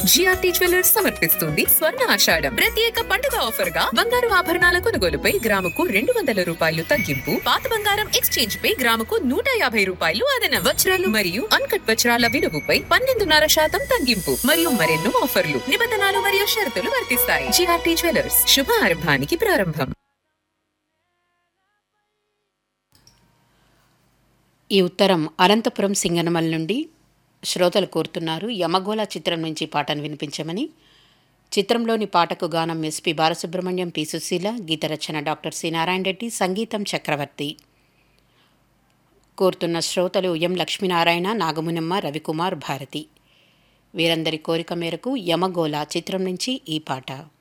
GRT jewellers సమర్పిస్తుంది స్వర్ణ ఆషాఢం ప్రత్యేక పండుగ ఆఫర్ గా బంగారు ఆభరణాల కొనుగోలుపై గ్రాముకు 200 తగ్గింపు, పాత బంగారం ఎక్స్చేంజ్ పై గ్రాముకు 150 అదన, వజ్రాలు మరియు అన్కట్ వజ్రాల విలువపై 12.5% తగ్గింపు మరియు మరెన్నో ఆఫర్లు. నిబంధనలు మరియు షరతులు వర్తిస్తాయి. జిఆర్టీ జ్యువెలర్స్, శుభారంభానికి ప్రారంభం. ఈ ఉత్తరం అనంతపురం సింగనమల నుండి శ్రోతలు కోరుతున్నారు. యమగోళ చిత్రం నుంచి పాటను వినిపించమని. చిత్రంలోని పాటకు గానం ఎస్పి బాలసుబ్రహ్మణ్యం, పి సుశీల, గీత రచన డాక్టర్ సి నారాయణ రెడ్డి, సంగీతం చక్రవర్తి. కోరుతున్న శ్రోతలు ఎం లక్ష్మీనారాయణ, నాగమునమ్మ, రవికుమార్, భారతి. వీరందరి కోరిక మేరకు యమగోళ చిత్రం నుంచి ఈ పాట.